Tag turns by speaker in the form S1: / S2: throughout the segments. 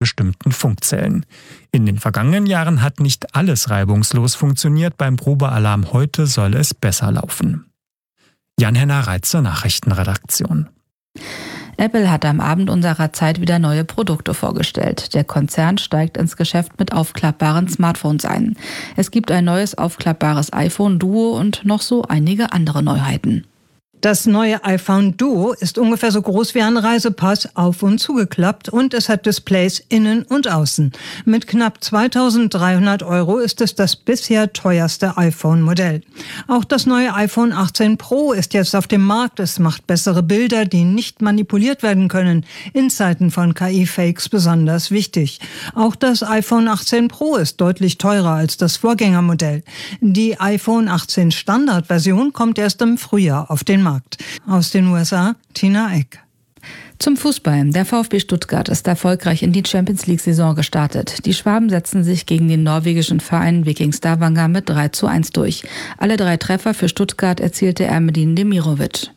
S1: bestimmten Funkzellen. In den vergangenen Jahren hat nicht alles reibungslos funktioniert. Beim Probealarm heute soll es besser laufen. Jan-Henner Reitze, Nachrichtenredaktion.
S2: Apple hat am Abend unserer Zeit wieder neue Produkte vorgestellt. Der Konzern steigt ins Geschäft mit aufklappbaren Smartphones ein. Es gibt ein neues aufklappbares iPhone Duo und noch so einige andere Neuheiten.
S3: Das neue iPhone Duo ist ungefähr so groß wie ein Reisepass, auf und zugeklappt, und es hat Displays innen und außen. Mit knapp 2.300 € ist es das bisher teuerste iPhone-Modell. Auch das neue iPhone 18 Pro ist jetzt auf dem Markt. Es macht bessere Bilder, die nicht manipuliert werden können. In Zeiten von KI-Fakes besonders wichtig. Auch das iPhone 18 Pro ist deutlich teurer als das Vorgängermodell. Die iPhone 18 Standardversion kommt erst im Frühjahr auf den Markt. Aus den USA, Tina Eck.
S2: Zum Fußball. Der VfB Stuttgart ist erfolgreich in die Champions-League-Saison gestartet. Die Schwaben setzen sich gegen den norwegischen Verein Viking Stavanger mit 3:1 durch. Alle 3 Treffer für Stuttgart erzielte Ermedin Demirovic.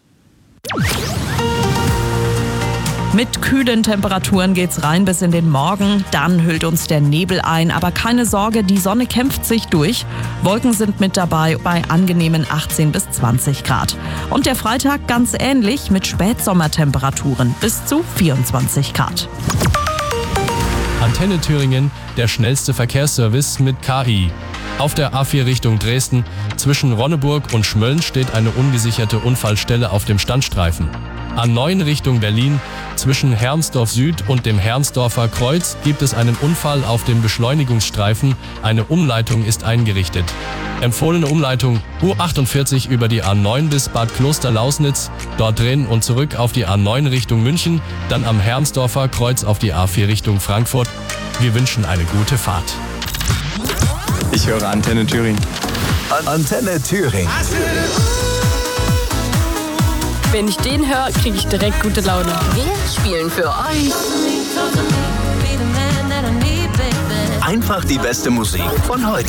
S4: Mit kühlen Temperaturen geht's rein bis in den Morgen. Dann hüllt uns der Nebel ein. Aber keine Sorge, die Sonne kämpft sich durch. Wolken sind mit dabei bei angenehmen 18 bis 20 Grad. Und der Freitag ganz ähnlich mit Spätsommertemperaturen bis zu 24 Grad.
S5: Antenne Thüringen, der schnellste Verkehrsservice mit KI. Auf der A4 Richtung Dresden zwischen Ronneburg und Schmölln steht eine ungesicherte Unfallstelle auf dem Standstreifen. A9 Richtung Berlin zwischen Herrnsdorf Süd und dem Herrnsdorfer Kreuz gibt es einen Unfall auf dem Beschleunigungsstreifen. Eine Umleitung ist eingerichtet. Empfohlene Umleitung U48 über die A9 bis Bad Klosterlausnitz, dort drehen und zurück auf die A9 Richtung München, dann am Herrnsdorfer Kreuz auf die A4 Richtung Frankfurt. Wir wünschen eine gute Fahrt.
S6: Ich höre Antenne Thüringen.
S7: Antenne Thüringen.
S8: Wenn ich den höre, kriege ich direkt gute Laune.
S9: Wir spielen für euch
S7: Einfach die beste Musik von heute.